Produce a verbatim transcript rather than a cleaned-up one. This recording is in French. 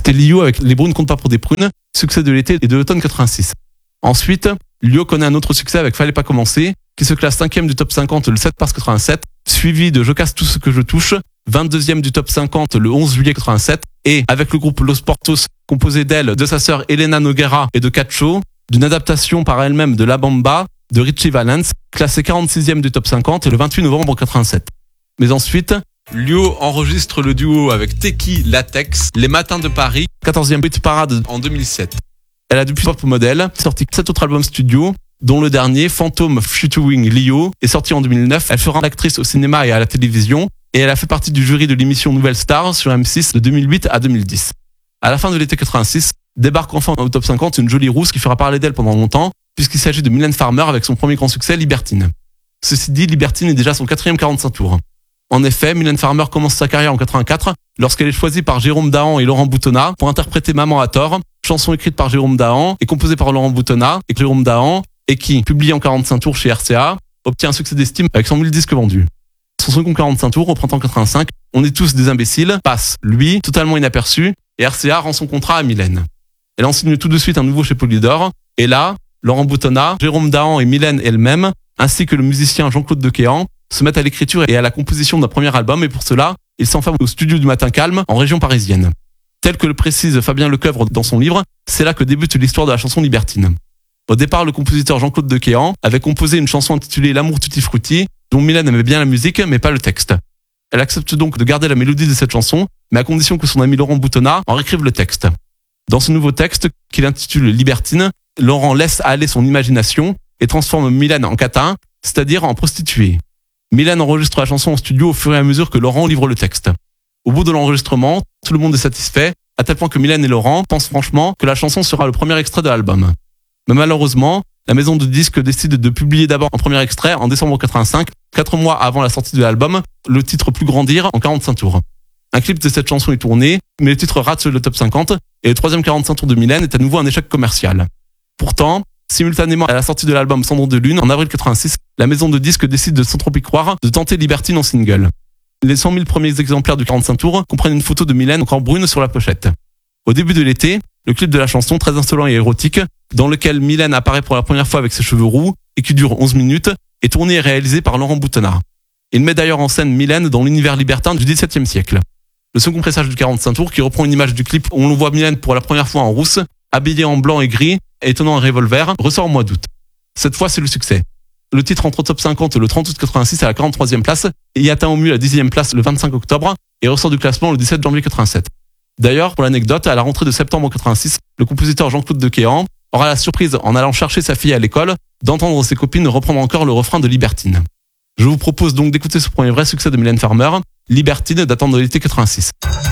C'était Lio avec Les brunes comptent pas pour des prunes, succès de l'été et de l'automne quatre-vingt-six. Ensuite, Lio connaît un autre succès avec Fallait pas commencer, qui se classe cinquième du top cinquante le sept mars quatre-vingt-sept, suivi de Je casse tout ce que je touche, vingt-deuxième du top cinquante le onze juillet quatre-vingt-sept, et avec le groupe Los Portos, composé d'elle, de sa sœur Elena Noguera et de Cacho, d'une adaptation par elle-même de La Bamba, de Richie Valens, classé quarante-sixième du top cinquante le vingt-huit novembre quatre-vingt-sept. Mais ensuite, Lio enregistre le duo avec Teki Latex, Les Matins de Paris, quatorzième hit parade en deux mille sept. Elle a depuis pop modèle sorti sept autres albums studio, dont le dernier, Phantom Featuring Lio, est sorti en deux mille neuf. Elle fera l'actrice au cinéma et à la télévision, et elle a fait partie du jury de l'émission Nouvelle Star sur M six de deux mille huit à deux mille dix. À la fin de l'été quatre-vingt-six, débarque enfin au top cinquante une jolie rousse qui fera parler d'elle pendant longtemps, puisqu'il s'agit de Mylène Farmer avec son premier grand succès, Libertine. Ceci dit, Libertine est déjà son quatrième quarante-cinq tours. En effet, Mylène Farmer commence sa carrière en quatre-vingt-quatre lorsqu'elle est choisie par Jérôme Dahan et Laurent Boutonnat pour interpréter Maman à tort, chanson écrite par Jérôme Dahan et composée par Laurent Boutonnat et Jérôme Dahan, et qui, publiée en quarante-cinq tours chez R C A, obtient un succès d'estime avec cent mille disques vendus. Son second quarante-cinq tours, au printemps quatre-vingt-cinq, On est tous des imbéciles, passe, lui, totalement inaperçu, et R C A rend son contrat à Mylène. Elle en signe tout de suite un nouveau chez Polydor, et là, Laurent Boutonnat, Jérôme Dahan et Mylène elle-même, ainsi que le musicien Jean-Claude Dequéan, se mettent à l'écriture et à la composition d'un premier album, et pour cela, ils s'enferment au studio du Matin Calme, en région parisienne. Tel que le précise Fabien Lecoeuvre dans son livre, c'est là que débute l'histoire de la chanson Libertine. Au départ, le compositeur Jean-Claude Dequéan avait composé une chanson intitulée L'amour tutti frutti, dont Mylène aimait bien la musique, mais pas le texte. Elle accepte donc de garder la mélodie de cette chanson, mais à condition que son ami Laurent Boutonnat en réécrive le texte. Dans ce nouveau texte, qu'il intitule Libertine, Laurent laisse aller son imagination et transforme Mylène en catin, c'est-à-dire en prostituée. Mylène enregistre la chanson en studio au fur et à mesure que Laurent livre le texte. Au bout de l'enregistrement, tout le monde est satisfait, à tel point que Mylène et Laurent pensent franchement que la chanson sera le premier extrait de l'album. Mais malheureusement, la maison de disques décide de publier d'abord un premier extrait en décembre quatre-vingt-cinq, quatre mois avant la sortie de l'album, le titre Plus grandir en quarante-cinq tours. Un clip de cette chanson est tourné, mais le titre rate sur le top cinquante, et le troisième quarante-cinq tours de Mylène est à nouveau un échec commercial. Pourtant, simultanément à la sortie de l'album Cendres de Lune, en avril quatre-vingt-six, la maison de disques décide de sans trop y croire de tenter Libertine en single. Les cent mille premiers exemplaires du quarante-cinq tours comprennent une photo de Mylène encore brune sur la pochette. Au début de l'été, le clip de la chanson, très insolent et érotique, dans lequel Mylène apparaît pour la première fois avec ses cheveux roux et qui dure onze minutes, est tourné et réalisé par Laurent Boutonnat. Il met d'ailleurs en scène Mylène dans l'univers libertin du dix-septième siècle. Le second pressage du quarante-cinq tours, qui reprend une image du clip où on voit Mylène pour la première fois en rousse, habillée en blanc et gris et tenant un revolver, ressort au mois d'août. Cette fois, c'est le succès. Le titre entre au top cinquante le trente août quatre-vingt-six à la quarante-troisième place et y atteint au mieux la dixième place le vingt-cinq octobre et ressort du classement le dix-sept janvier quatre-vingt-sept. D'ailleurs, pour l'anecdote, à la rentrée de septembre quatre-vingt-six, le compositeur Jean-Claude Dequéan aura la surprise, en allant chercher sa fille à l'école, d'entendre ses copines reprendre encore le refrain de Libertine. Je vous propose donc d'écouter ce premier vrai succès de Mylène Farmer, Libertine, datant de l'été quatre-vingt-six.